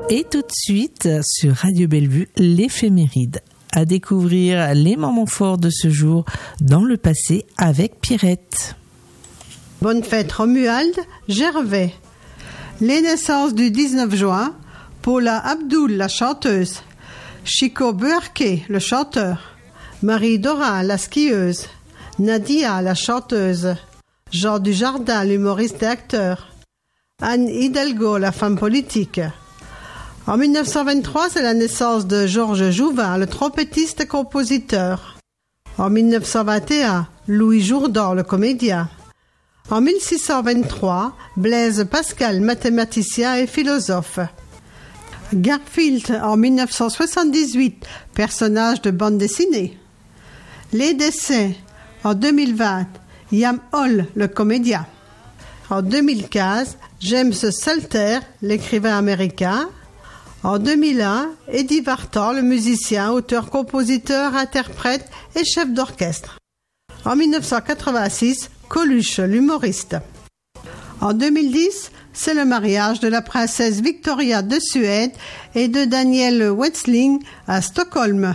Et tout de suite, sur Radio Bellevue, l'éphéméride. À découvrir les moments forts de ce jour dans le passé avec Pierrette. Bonne fête Romuald Gervais. Les naissances du 19 juin, Paula Abdul, la chanteuse. Chico Buarque, le chanteur. Marie Dorin, la skieuse. Nadia, la chanteuse. Jean Dujardin, l'humoriste et acteur. Anne Hidalgo, la femme politique. En 1923, c'est la naissance de Georges Jouvin, le trompettiste et compositeur. En 1921, Louis Jourdan, le comédien. En 1623, Blaise Pascal, mathématicien et philosophe. Garfield, en 1978, personnage de bande dessinée. Les décès, en 2020, Yam Hall, le comédien. En 2015, James Salter, l'écrivain américain. En 2001, Eddie Vartan, le musicien, auteur, compositeur, interprète et chef d'orchestre. En 1986, Coluche, l'humoriste. En 2010, c'est le mariage de la princesse Victoria de Suède et de Daniel Wetzling à Stockholm.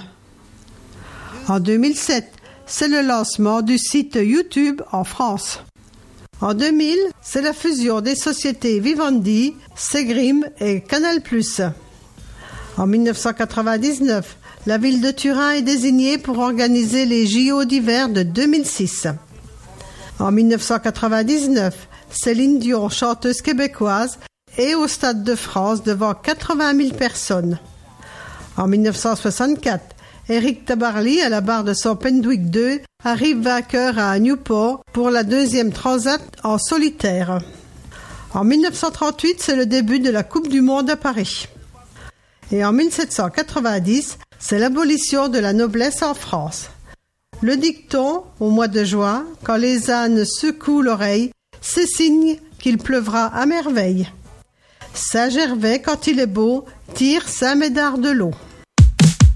En 2007, c'est le lancement du site YouTube en France. En 2000, c'est la fusion des sociétés Vivendi, Segrim et Canal+. En 1999, la ville de Turin est désignée pour organiser les JO d'hiver de 2006. En 1999, Céline Dion, chanteuse québécoise, est au Stade de France devant 80 000 personnes. En 1964, Éric Tabarly, à la barre de son Pendwick 2, arrive vainqueur à Newport pour la deuxième transat en solitaire. En 1938, c'est le début de la Coupe du Monde à Paris. Et en 1790, c'est l'abolition de la noblesse en France. Le dicton, au mois de juin, quand les ânes secouent l'oreille, c'est signe qu'il pleuvra à merveille. Saint Gervais, quand il est beau, tire Saint-Médard de l'eau.